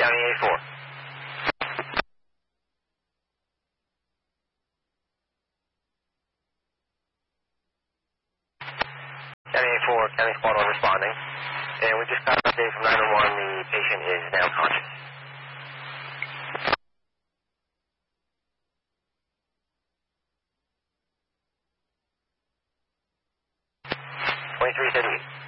County A4. County A4, County Squad 1 responding. And we just got an update from 911. The patient is now conscious. 2338.